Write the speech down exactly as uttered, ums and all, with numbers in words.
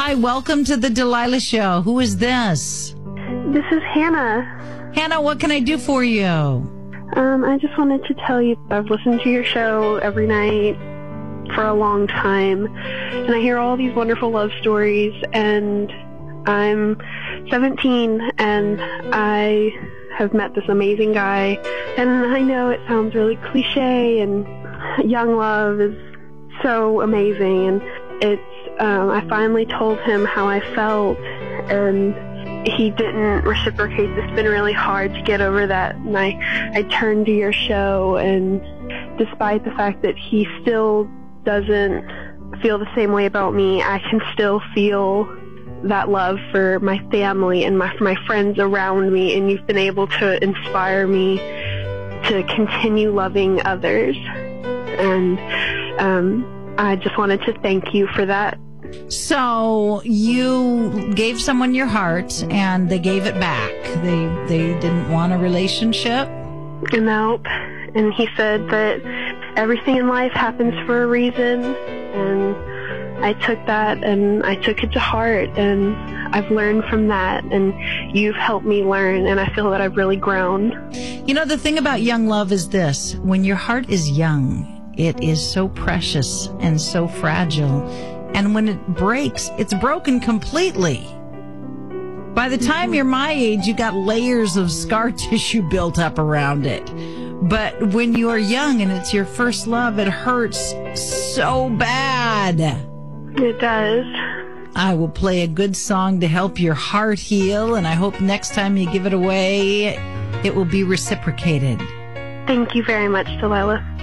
Hi, welcome to the Delilah Show. Who is this? This is Hannah. Hannah, what can I do for you? Um, I just wanted to tell you I've listened to your show every night for a long time, and I hear all these wonderful love stories, and I'm seventeen, and I have met this amazing guy, and I know it sounds really cliche, and young love is so amazing, and it's, um, I finally told him how I felt, and he didn't reciprocate. It's been really hard to get over that, and I, I turned to your show, and despite the fact that he still doesn't feel the same way about me, I can still feel that love for my family and my, for my friends around me, and you've been able to inspire me to continue loving others, and um, I just wanted to thank you for that. So you gave someone your heart, and they gave it back. They they didn't want a relationship? Nope. And he said that everything in life happens for a reason, and I took that, and I took it to heart, and I've learned from that, and you've helped me learn, and I feel that I've really grown. You know, the thing about young love is this. When your heart is young, it is so precious and so fragile. And when it breaks, it's broken completely. By the time you're my age, you got layers of scar tissue built up around it. But when you're young and it's your first love, it hurts so bad. It does. I will play a good song to help your heart heal, and I hope next time you give it away, it will be reciprocated. Thank you very much, Delilah.